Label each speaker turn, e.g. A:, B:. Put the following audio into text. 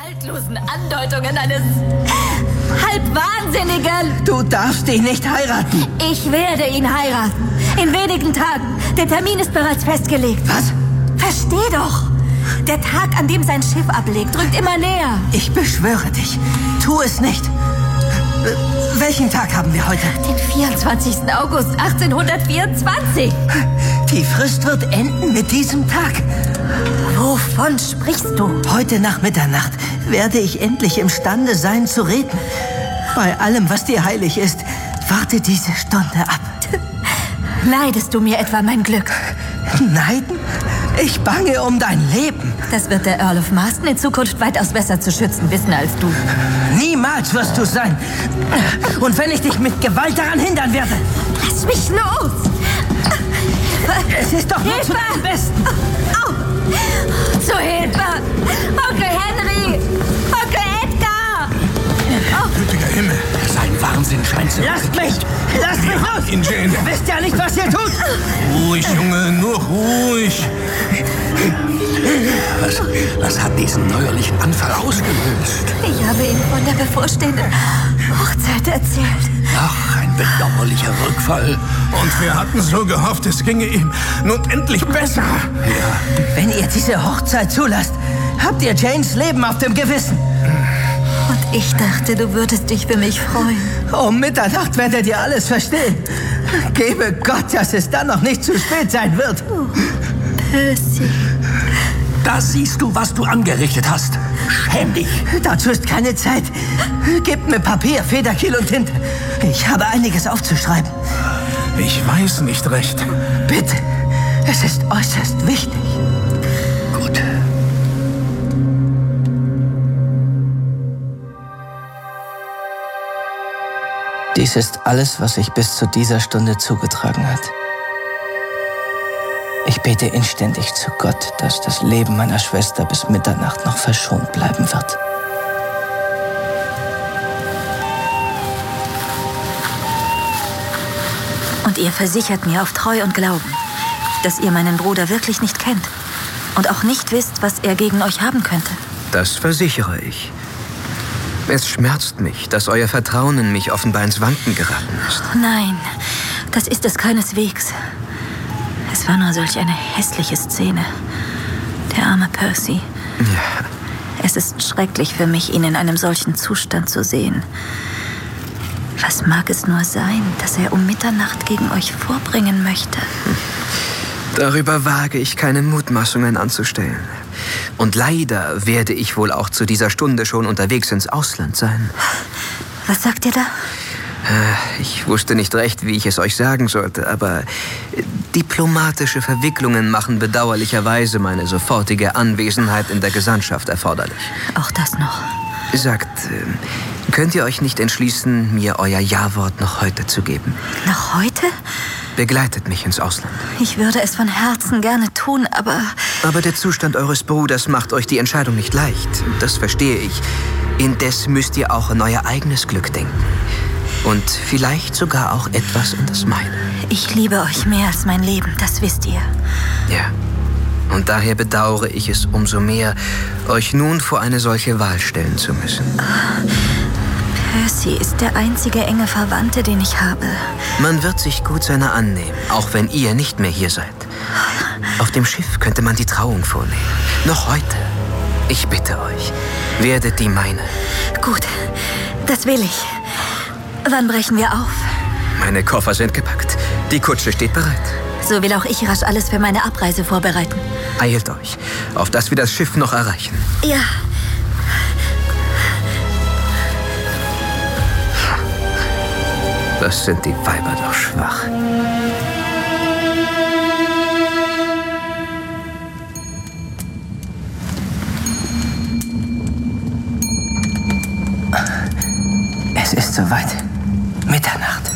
A: haltlosen Andeutungen eines Halbwahnsinnigen.
B: Du darfst ihn nicht heiraten.
A: Ich werde ihn heiraten. In wenigen Tagen. Der Termin ist bereits festgelegt.
B: Was?
A: Versteh doch. Der Tag, an dem sein Schiff ablegt, rückt immer näher.
B: Ich beschwöre dich. Tu es nicht. Welchen Tag haben wir heute?
A: Den 24. August 1824.
B: Die Frist wird enden mit diesem Tag.
A: Wovon sprichst du?
B: Heute nach Mitternacht werde ich endlich imstande sein zu reden. Bei allem, was dir heilig ist, warte diese Stunde ab.
A: Neidest du mir etwa mein Glück?
B: Neiden? Ich bange um dein Leben.
A: Das wird der Earl of Marston in Zukunft weitaus besser zu schützen wissen als du.
B: Niemals wirst du sein. Und wenn ich dich mit Gewalt daran hindern werde.
A: Lass mich los!
B: Es ist doch nur zu deinem Besten.
A: Zu Hilfe! Onkel Henry! Onkel Edgar!
C: Gütiger Himmel, sein Wahnsinn scheint zu...
B: Lasst mich! Lasst mich los!
C: Ihn, Jane.
B: Ihr wisst ja nicht, was ihr tut!
C: Ruhig, Junge, nur ruhig. Was hat diesen neuerlichen Anfall ausgelöst?
A: Ich habe ihm von der bevorstehenden Hochzeit erzählt.
C: Ach, ein bedauerlicher Rückfall.
D: Und wir hatten so gehofft, es ginge ihm nun endlich besser.
C: Ja.
B: Wenn ihr diese Hochzeit zulasst, habt ihr Janes Leben auf dem Gewissen.
A: Und ich dachte, du würdest dich für mich freuen.
B: Um Mitternacht werdet ihr alles verstehen. Gebe Gott, dass es dann noch nicht zu spät sein wird.
A: Oh, Percy.
C: Da siehst du, was du angerichtet hast. Schäm dich.
B: Dazu ist keine Zeit. Gebt mir Papier, Federkiel und Tinte. Ich habe einiges aufzuschreiben.
D: Ich weiß nicht recht.
B: Bitte, es ist äußerst wichtig.
C: Gut.
B: Dies ist alles, was sich bis zu dieser Stunde zugetragen hat. Ich bete inständig zu Gott, dass das Leben meiner Schwester bis Mitternacht noch verschont bleiben wird.
A: Und ihr versichert mir auf Treu und Glauben, dass ihr meinen Bruder wirklich nicht kennt und auch nicht wisst, was er gegen euch haben könnte.
E: Das versichere ich. Es schmerzt mich, dass euer Vertrauen in mich offenbar ins Wanken geraten ist.
A: Nein, das ist es keineswegs. Es war nur solch eine hässliche Szene. Der arme Percy.
E: Ja.
A: Es ist schrecklich für mich, ihn in einem solchen Zustand zu sehen. Was mag es nur sein, dass er um Mitternacht gegen euch vorbringen möchte?
E: Darüber wage ich keine Mutmaßungen anzustellen. Und leider werde ich wohl auch zu dieser Stunde schon unterwegs ins Ausland sein.
A: Was sagt ihr da?
E: Ich wusste nicht recht, wie ich es euch sagen sollte, aber diplomatische Verwicklungen machen bedauerlicherweise meine sofortige Anwesenheit in der Gesandtschaft erforderlich.
A: Auch das noch.
E: Sagt, könnt ihr euch nicht entschließen, mir euer Ja-Wort noch heute zu geben?
A: Noch heute?
E: Begleitet mich ins Ausland.
A: Ich würde es von Herzen gerne tun, aber...
E: Aber der Zustand eures Bruders macht euch die Entscheidung nicht leicht. Das verstehe ich. Indes müsst ihr auch an euer eigenes Glück denken. Und vielleicht sogar auch etwas in das meine.
A: Ich liebe euch mehr als mein Leben, das wisst ihr.
E: Ja. Und daher bedauere ich es umso mehr, euch nun vor eine solche Wahl stellen zu müssen.
A: Percy ist der einzige enge Verwandte, den ich habe.
E: Man wird sich gut seiner annehmen, auch wenn ihr nicht mehr hier seid. Auf dem Schiff könnte man die Trauung vornehmen. Noch heute. Ich bitte euch, werdet die meine.
A: Gut, das will ich. Wann brechen wir auf?
E: Meine Koffer sind gepackt. Die Kutsche steht bereit.
A: So will auch ich rasch alles für meine Abreise vorbereiten.
E: Eilt euch, auf dass wir das Schiff noch erreichen.
A: Ja.
E: Das sind die Weiber doch schwach.
B: Es ist soweit. Mitternacht.